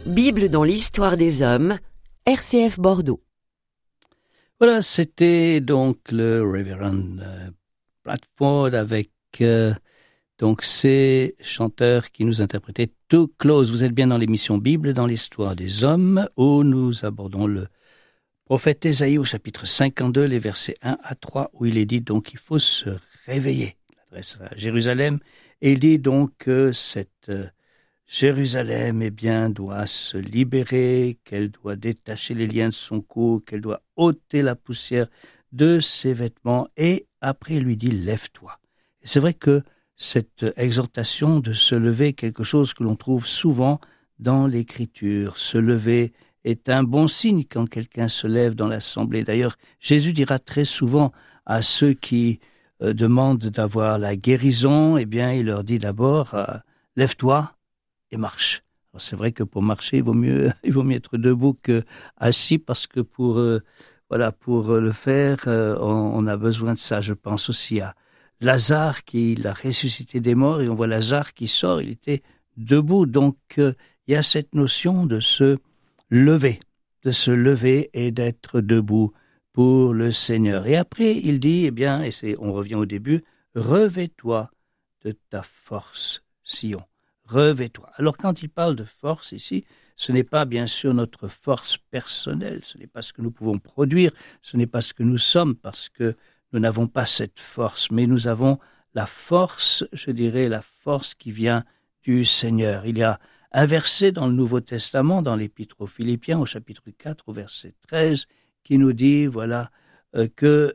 Bible dans l'histoire des hommes, RCF Bordeaux. Voilà, c'était donc le Reverend Bradford avec donc ces chanteurs qui nous interprétaient Too Close. Vous êtes bien dans l'émission Bible dans l'histoire des hommes où nous abordons le prophète Ésaïe au chapitre 52, les versets 1 à 3, où il est dit donc qu'il faut se réveiller. Il adresse à Jérusalem et il dit donc que cette Jérusalem, doit se libérer, qu'elle doit détacher les liens de son cou, qu'elle doit ôter la poussière de ses vêtements. Et après, il lui dit, lève-toi. Et c'est vrai que cette exhortation de se lever est quelque chose que l'on trouve souvent dans l'Écriture. Se lever est un bon signe quand quelqu'un se lève dans l'assemblée. D'ailleurs, Jésus dira très souvent à ceux qui demandent d'avoir la guérison, il leur dit d'abord, lève-toi et marche. Alors c'est vrai que pour marcher, il vaut mieux être debout que assis parce que pour le faire, on a besoin de ça. Je pense aussi à Lazare qui l'a ressuscité des morts et on voit Lazare qui sort, il était debout. Donc il y a cette notion de se lever et d'être debout pour le Seigneur. Et après, il dit, on revient au début, revêt-toi de ta force, Sion. Revêt-toi. Alors quand il parle de force ici, ce n'est pas bien sûr notre force personnelle, ce n'est pas ce que nous pouvons produire, ce n'est pas ce que nous sommes parce que nous n'avons pas cette force, mais nous avons la force, la force qui vient du Seigneur. Il y a un verset dans le Nouveau Testament, dans l'Épître aux Philippiens, au chapitre 4, au verset 13, qui nous dit, que,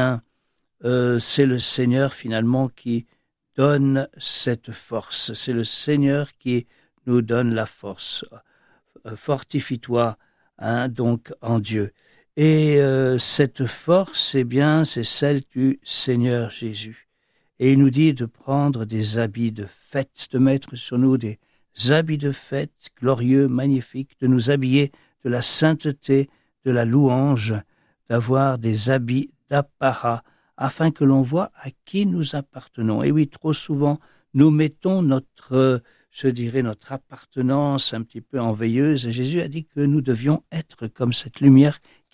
c'est le Seigneur finalement qui donne cette force. C'est le Seigneur qui nous donne la force. Fortifie-toi, donc en Dieu. Et cette force, c'est celle du Seigneur Jésus. Et il nous dit de prendre des habits de fête, de mettre sur nous des habits de fête glorieux, magnifiques, de nous habiller de la sainteté, de la louange, d'avoir des habits d'apparat, afin que l'on voit à qui nous appartenons. Et oui, trop souvent, nous mettons notre appartenance un petit peu en veilleuse. Et Jésus a dit que nous devions être comme cette lumière